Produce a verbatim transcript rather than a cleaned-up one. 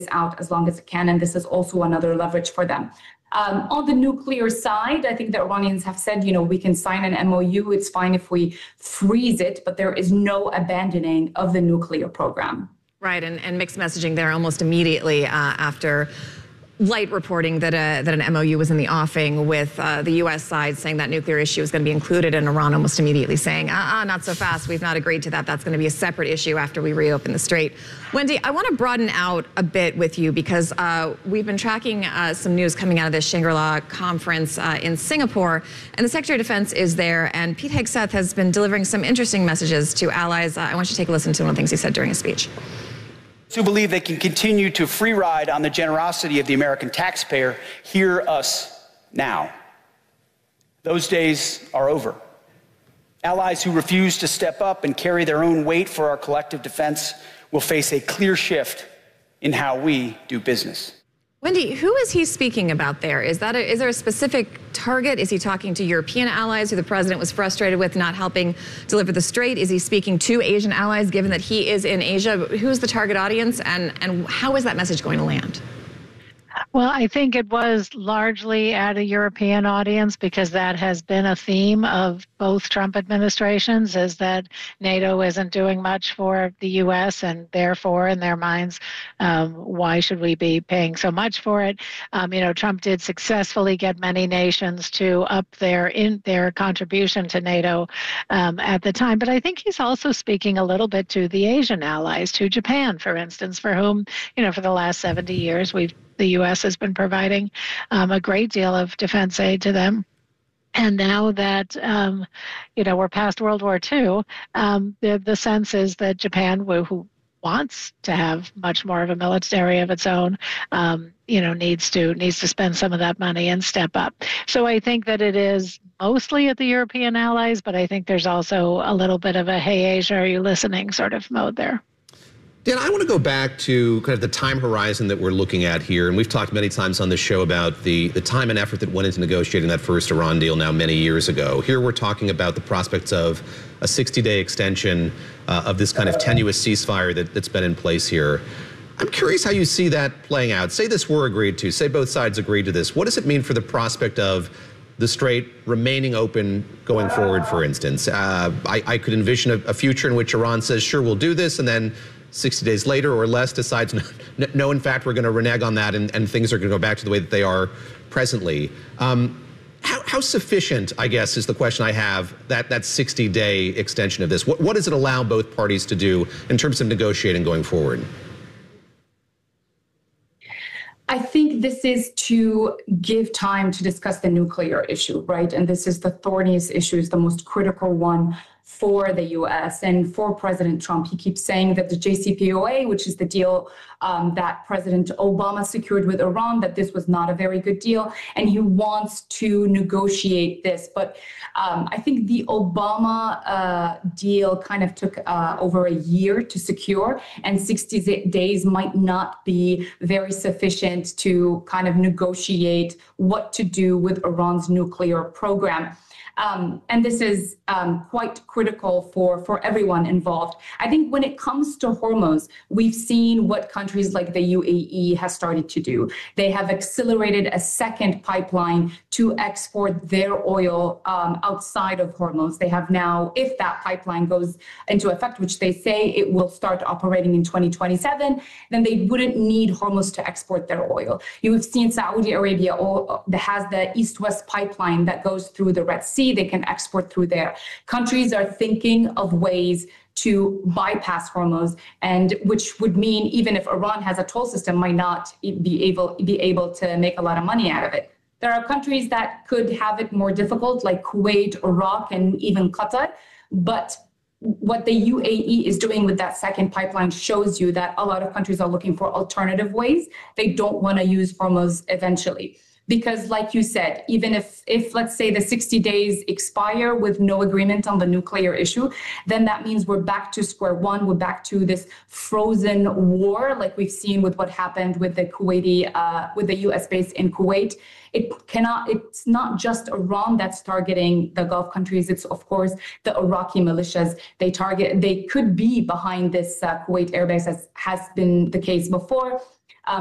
out as long as it can, and this is also another leverage for them. Um, on the nuclear side, I think the Iranians have said, you know, we can sign an M O U. It's fine if we freeze it, but there is no abandoning of the nuclear program. Right, and, and mixed messaging there almost immediately uh, after light reporting that, a, that an M O U was in the offing, with uh, the U S side saying that nuclear issue is going to be included, and Iran almost immediately saying, uh-uh, not so fast. We've not agreed to that. That's going to be a separate issue after we reopen the strait. Wendy, I want to broaden out a bit with you because uh, we've been tracking uh, some news coming out of this Shangri-La conference uh, in Singapore, and the Secretary of Defense is there, and Pete Hegseth has been delivering some interesting messages to allies. Uh, I want you to take a listen to one of the things he said during his speech. Who believe they can continue to free ride on the generosity of the American taxpayer, hear us now. Those days are over. Allies who refuse to step up and carry their own weight for our collective defense will face a clear shift in how we do business. Wendy, who is he speaking about there? Is that a, is there a specific target? Is he talking to European allies who the president was frustrated with not helping deliver the strait? Is he speaking to Asian allies, given that he is in Asia? Who's the target audience, and, and how is that message going to land? Well, I think it was largely at a European audience, because that has been a theme of both Trump administrations, is that NATO isn't doing much for the U S, and therefore, in their minds, um, why should we be paying so much for it? Um, you know, Trump did successfully get many nations to up their in their contribution to NATO um, at the time, but I think he's also speaking a little bit to the Asian allies, to Japan, for instance, for whom, you know, for the last seventy years, we've the U S has been providing um, a great deal of defense aid to them. And now that, um, you know, we're past World War Two, um, the, the sense is that Japan, who wants to have much more of a military of its own, um, you know, needs to needs to spend some of that money and step up. So I think that it is mostly at the European allies, but I think there's also a little bit of a, hey, Asia, are you listening sort of mode there. Dan, I want to go back to kind of the time horizon that we're looking at here. And we've talked many times on this show about the, the time and effort that went into negotiating that first Iran deal now many years ago. Here we're talking about the prospects of a sixty-day extension uh, of this kind of tenuous ceasefire that, that's been in place here. I'm curious how you see that playing out. Say this were agreed to, say both sides agreed to this. What does it mean for the prospect of the strait remaining open going forward, for instance? Uh, I, I could envision a, a future in which Iran says, sure, we'll do this, and then sixty days later or less decides, no, no in fact, we're going to renege on that, and, and things are going to go back to the way that they are presently. Um, how, how sufficient, I guess, is the question I have, that that sixty-day extension of this? What, what does it allow both parties to do in terms of negotiating going forward? I think this is to give time to discuss the nuclear issue, right? And this is the thorniest issue, is the most critical one for the U S and for President Trump. He keeps saying that the J C P O A, which is the deal um, that President Obama secured with Iran, that this was not a very good deal, and he wants to negotiate this. But um, I think the Obama uh, deal kind of took uh, over a year to secure, and sixty days might not be very sufficient to kind of negotiate what to do with Iran's nuclear program. Um, and this is um, quite critical for, for everyone involved. I think when it comes to Hormuz, we've seen what countries like the U A E has started to do. They have accelerated a second pipeline to export their oil um, outside of Hormuz. They have now, if that pipeline goes into effect, which they say it will start operating in twenty twenty-seven, then they wouldn't need Hormuz to export their oil. You have seen Saudi Arabia that has the East-West pipeline that goes through the Red Sea. They can export through there. Countries are thinking of ways to bypass Hormuz, and which would mean even if Iran has a toll system, might not be able be able to make a lot of money out of it. There are countries that could have it more difficult, like Kuwait, Iraq, and even Qatar. But what the U A E is doing with that second pipeline shows you that a lot of countries are looking for alternative ways. They don't want to use Hormuz eventually. Because like you said, even if, if let's say the sixty days expire with no agreement on the nuclear issue, then that means we're back to square one. We're back to this frozen war, like we've seen with what happened with the Kuwaiti, uh, with the U S base in Kuwait. It cannot, it's not just Iran that's targeting the Gulf countries. It's, of course, the Iraqi militias. They target, they could be behind this uh, Kuwait airbase, as has been the case before.